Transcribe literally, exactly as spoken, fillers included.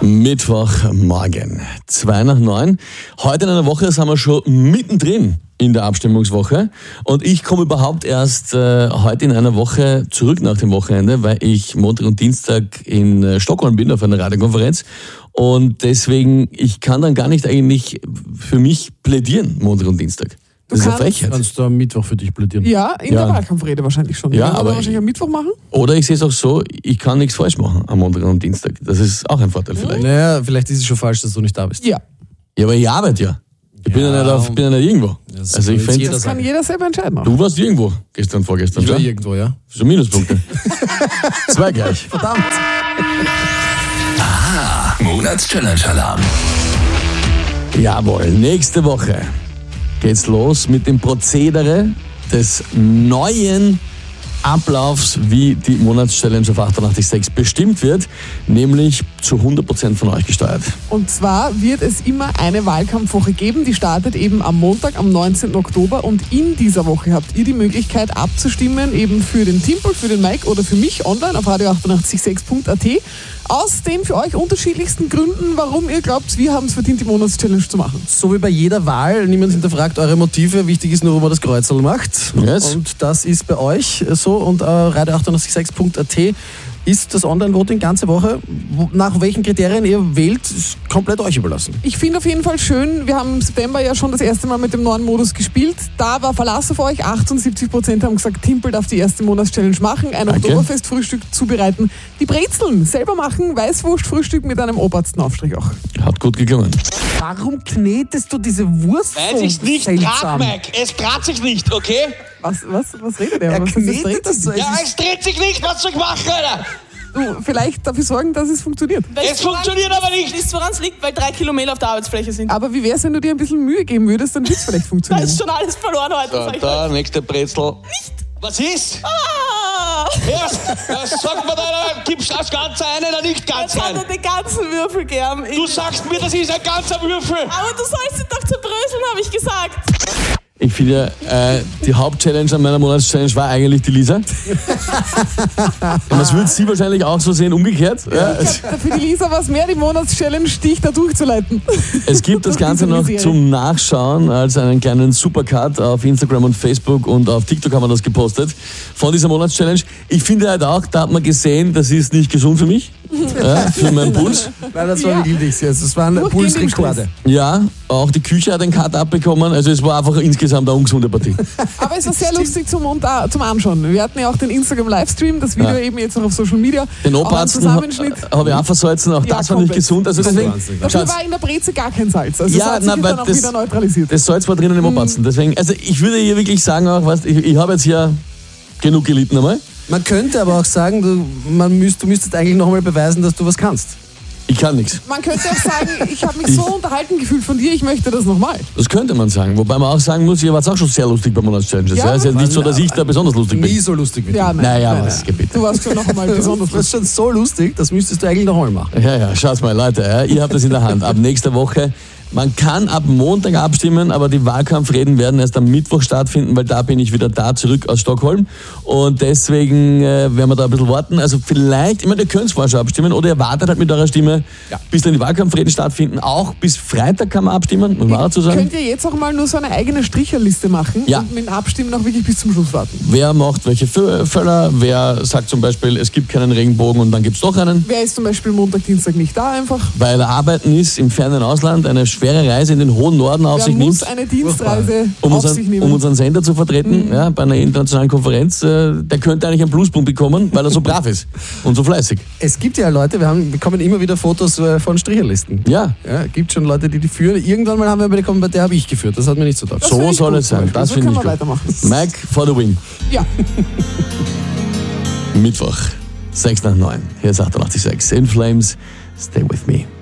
Mittwochmorgen, zwei nach neun. Heute in einer Woche sind wir schon mittendrin in der Abstimmungswoche. Und ich komme überhaupt erst äh, heute in einer Woche zurück nach dem Wochenende, weil ich Montag und Dienstag in äh, Stockholm bin auf einer Radiokonferenz. Und deswegen, ich kann dann gar nicht eigentlich für mich plädieren, Montag und Dienstag. Das ist eine Frechheit. Kannst du am Mittwoch für dich plädieren? Ja, in Ja. der Wahlkampfrede wahrscheinlich schon. Ja, Oder aber- wahrscheinlich am Mittwoch machen. Oder ich sehe es auch so, ich kann nichts falsch machen am Montag und am Dienstag. Das ist auch ein Vorteil vielleicht. Naja, vielleicht ist es schon falsch, dass du nicht da bist. Ja, Ja, aber ich arbeite ja. Ich bin ja Ja, nicht, auf, bin ja nicht irgendwo. das Also ich kann jetzt finde, jeder das kann sagen. jeder selber entscheiden. Auch. du warst irgendwo gestern, vorgestern. Ich war ja? irgendwo, ja. So Minuspunkte. Zwei gleich. Verdammt. Monatschallenge-Alarm. Jawohl, nächste Woche geht's los mit dem Prozedere des neuen Ablaufs, wie die Monatschallenge auf achtundachtzig Komma sechs bestimmt wird, nämlich zu hundert Prozent von euch gesteuert. Und zwar wird es immer eine Wahlkampfwoche geben, die startet eben am Montag, am neunzehnten Oktober. Und in dieser Woche habt ihr die Möglichkeit abzustimmen, eben für den Timpel, für den Mike oder für mich online auf radio achtundachtzig Komma sechs Punkt a t. Aus den für euch unterschiedlichsten Gründen, warum ihr glaubt, wir haben es verdient, die Monatschallenge zu machen. So wie bei jeder Wahl, niemand hinterfragt eure Motive, wichtig ist nur, wo man das Kreuzel macht. Yes. Und das ist bei euch so. Und äh, radio achtundachtzig Komma sechs Punkt a t ist das Online-Voting ganze Woche. Wo- Nach welchen Kriterien ihr wählt, ist komplett euch überlassen. Ich finde auf jeden Fall schön, wir haben im September ja schon das erste Mal mit dem neuen Modus gespielt. Da war Verlass auf euch, achtundsiebzig Prozent haben gesagt, Timpel darf die erste Monatschallenge machen, ein Danke. Oktoberfestfrühstück zubereiten, die Brezeln selber machen, Weißwurstfrühstück mit einem Oberstenaufstrich auch. Hat gut geklungen. Warum knetest du diese Wurst Weil sich's nicht tragt, Mike. Es dreht sich nicht, okay? Was, was, was redet der? Er was ist das knetet Dreht das so. Ja, es dreht sich nicht. Was soll ich machen, Alter? Du, vielleicht dafür sorgen, dass es funktioniert. Es funktioniert aber nicht. Wisst ihr, woran es liegt? Weil drei Kilometer auf der Arbeitsfläche sind. Aber wie wär's, wenn du dir ein bisschen Mühe geben würdest, dann wird's vielleicht Da funktionieren. ist schon alles verloren heute. sag ich euch. nächste Brezel. Was ist? Ah! Erst, erst sagt man da, gibst das Ganze ein oder nicht ganz Jetzt hat er ein? den ganzen Würfel gern. Du sagst mir, das ist ein ganzer Würfel. Aber du sollst ihn doch zerbröseln, habe ich gesagt. Ich finde, äh, die Hauptchallenge an meiner Monatschallenge war eigentlich die Lisa. Und das wird sie wahrscheinlich auch so sehen, umgekehrt. Ja, es, Für die Lisa war es mehr die Monatschallenge, dich da durchzuleiten. es gibt das Durch Ganze diese noch Misere. zum Nachschauen als einen kleinen Supercut auf Instagram und Facebook und auf TikTok haben wir das gepostet von dieser Monatschallenge. Ich finde halt auch, da hat man gesehen, das ist nicht gesund für mich, ja, für meinen Puls. Nein, das war Ja. wirklich nichts. Also, es waren Durchgehend im Pulsrekorde. Ja, auch die Küche hat einen Cut abbekommen, also es war einfach insgesamt eine ungesunde Partie. Aber es war sehr lustig zum, unter, zum Anschauen. Wir hatten ja auch den Instagram-Livestream, das Video Ja. eben jetzt noch auf Social Media. Den Auch ein Oberarzt Zusammenschnitt. habe ich auch versalzen, auch Ja, das war nicht komplett. gesund. Also deswegen, Dafür schaut's, war in der Breze gar kein Salz. Also Ja, das hat sich na, jetzt weil dann auch das- wieder neutralisiert. das Salz war drinnen im Oberarzt. Deswegen, also ich würde hier wirklich sagen, auch, weißt, ich, ich habe jetzt hier genug gelitten einmal. Man könnte aber auch sagen, du, man müsst, du müsstest eigentlich noch einmal beweisen, dass du was kannst. Ich kann nichts. Man könnte auch sagen, ich habe mich so unterhalten gefühlt von dir, ich möchte das nochmal. Das könnte man sagen. Wobei man auch sagen muss, ihr wart auch schon sehr lustig bei Monatschallenge. Das Ja, heißt jetzt nicht so, dass ich da besonders lustig Nie bin. so lustig wie Ja, du. nein. Naja, nein, was nein. gebitte. Du warst schon noch einmal besonders Du warst lustig. schon so lustig, das müsstest du eigentlich noch einmal machen. Ja, ja, schaut mal, Leute, ja, ihr habt das in der Hand. Ab nächster Woche. Man kann ab Montag abstimmen, aber die Wahlkampfreden werden erst am Mittwoch stattfinden, weil da bin ich wieder da zurück aus Stockholm. Und deswegen äh, werden wir da ein bisschen warten. Also vielleicht, ich meine, ihr könnt vorher schon abstimmen oder ihr wartet halt mit eurer Stimme, Ja. bis dann die Wahlkampfreden stattfinden. Auch bis Freitag kann man abstimmen, muss man auch dazu sagen. Könnt ihr jetzt auch mal nur so eine eigene Stricherliste machen Ja. und mit dem Abstimmen auch wirklich bis zum Schluss warten. Wer macht welche Fö- Völler, wer sagt zum Beispiel, es gibt keinen Regenbogen und dann gibt es doch einen. Wer ist zum Beispiel Montag, Dienstag nicht da einfach? Weil er arbeiten ist im fernen Ausland, eine schwere Reise in den hohen Norden auf Wer sich muss nimmt, eine Dienstreise um auf sich unseren, nehmen? um unseren Sender zu vertreten, ja, bei einer internationalen Konferenz, äh, der könnte eigentlich einen Pluspunkt bekommen, weil er so brav ist und so fleißig. Es gibt ja Leute, wir haben, bekommen immer wieder Fotos äh, von Stricherlisten. Ja, Ja, gibt schon Leute, die die führen. Irgendwann mal haben wir bekommen, bei der habe ich geführt. Das hat mir nicht so taugt. Das so finde ich soll gut es zum sein. Beispiel. Das So finde ich können wir gut. weitermachen. Mike for the win. Ja. Mittwoch, sechs nach neun. Hier ist achtundachtzig Komma sechs. In Flames, stay with me.